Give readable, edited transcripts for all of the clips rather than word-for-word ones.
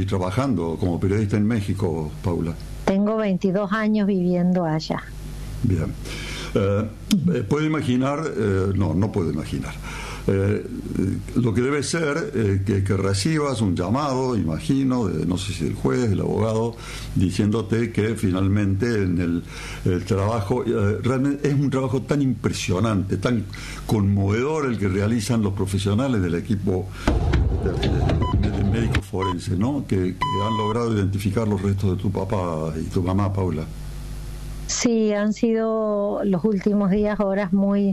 trabajando como periodista en México, Paula? Tengo 22 años viviendo allá. Bien. ¿Puedo imaginar? No puedo imaginar. Lo que debe ser que recibas un llamado, imagino, no sé si del juez, del abogado, diciéndote que finalmente en el trabajo, realmente es un trabajo tan impresionante, tan conmovedor el que realizan los profesionales del equipo de médicos forenses, ¿no? Que han logrado identificar los restos de tu papá y tu mamá, Paula. Sí, han sido los últimos días, horas muy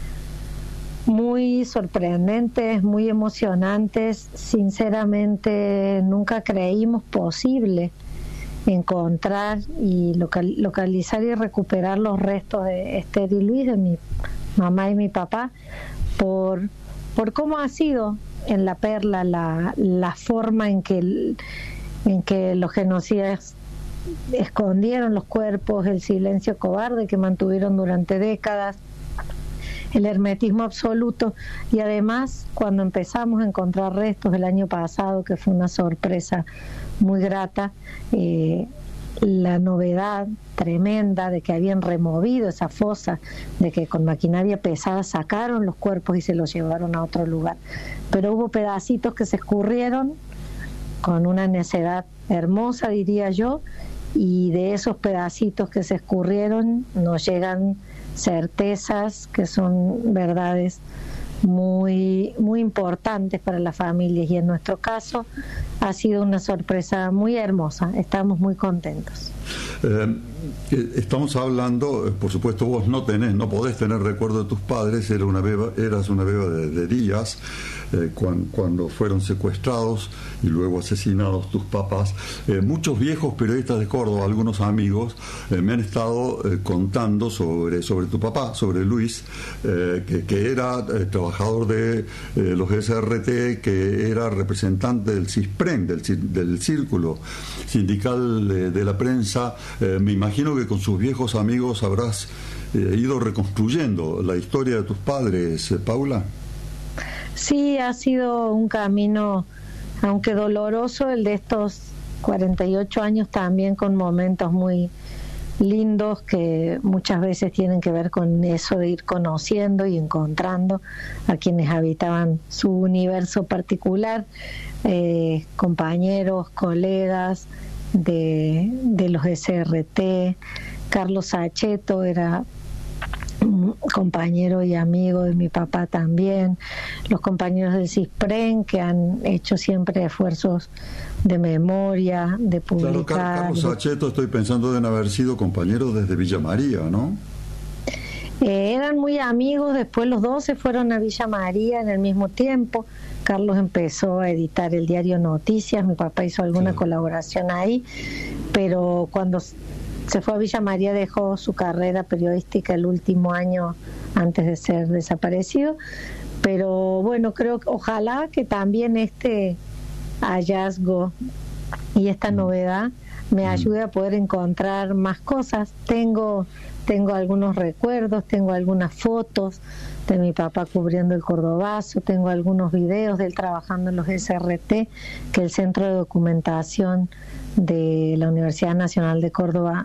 sorprendentes, muy emocionantes. Sinceramente, nunca creímos posible encontrar y localizar y recuperar los restos de Esther y Luis, de mi mamá y mi papá, por cómo ha sido en La Perla la forma en que los genocidas escondieron los cuerpos, el silencio cobarde que mantuvieron durante décadas, el hermetismo absoluto. Y además, cuando empezamos a encontrar restos el año pasado, que fue una sorpresa muy grata, la novedad tremenda de que habían removido esa fosa, de que con maquinaria pesada sacaron los cuerpos y se los llevaron a otro lugar, pero hubo pedacitos que se escurrieron con una necedad hermosa, diría yo, y de esos pedacitos que se escurrieron nos llegan certezas que son verdades muy importantes para las familias, y en nuestro caso ha sido una sorpresa muy hermosa. Estamos muy contentos. Estamos hablando, por supuesto, vos no podés tener recuerdo de tus padres. Eras una beba de días cuando fueron secuestrados y luego asesinados tus papás. Muchos viejos periodistas de Córdoba, algunos amigos, me han estado contando sobre tu papá, sobre Luis, que era trabajador de los SRT, que era representante del CISPREN, del Círculo Sindical de la Prensa. Me imagino que con sus viejos amigos habrás ido reconstruyendo la historia de tus padres, Paula. Sí, ha sido un camino, aunque doloroso, el de estos 48 años, también con momentos muy lindos que muchas veces tienen que ver con eso de ir conociendo y encontrando a quienes habitaban su universo particular, compañeros, colegas de los SRT. Carlos Saccheto era compañero y amigo de mi papá también, los compañeros del CISPREN, que han hecho siempre esfuerzos de memoria, de publicar. Claro, Carlos Saccheto, estoy pensando, deben haber sido compañeros desde Villa María, ¿no? Eran muy amigos, después los dos se fueron a Villa María en el mismo tiempo. Carlos empezó a editar el diario Noticias, mi papá hizo alguna colaboración ahí, pero cuando se fue a Villa María dejó su carrera periodística el último año antes de ser desaparecido. Pero bueno, ojalá que también este hallazgo y esta novedad me ayude a poder encontrar más cosas. Tengo algunos recuerdos, tengo algunas fotos de mi papá cubriendo el Cordobazo, tengo algunos videos de él trabajando en los SRT, que el Centro de Documentación de la Universidad Nacional de Córdoba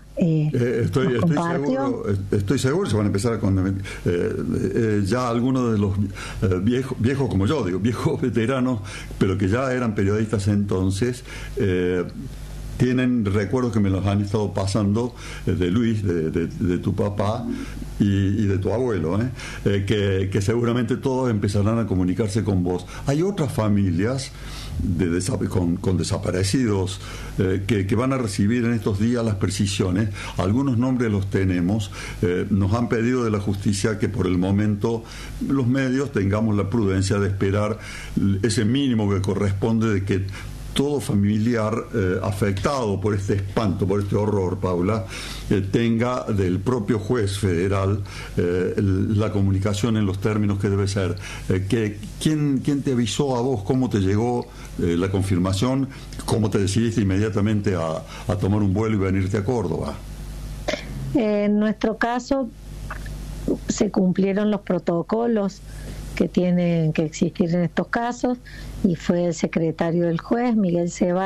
estoy seguro se van a empezar con ya algunos de los viejos como yo, digo, viejos veteranos, pero que ya eran periodistas entonces, tienen recuerdos que me los han estado pasando de Luis, de tu papá y de tu abuelo, que seguramente todos empezarán a comunicarse con vos. Hay otras familias con desaparecidos que van a recibir en estos días las precisiones. Algunos nombres los tenemos. Nos han pedido de la justicia que por el momento los medios tengamos la prudencia de esperar ese mínimo que corresponde, de que todo familiar afectado por este espanto, por este horror, Paula, tenga del propio juez federal la comunicación en los términos que debe ser. ¿Quién te avisó a vos? ¿Cómo te llegó la confirmación? ¿Cómo te decidiste inmediatamente a tomar un vuelo y venirte a Córdoba? En nuestro caso se cumplieron los protocolos que tienen que existir en estos casos, y fue el secretario del juez, Miguel Cebal,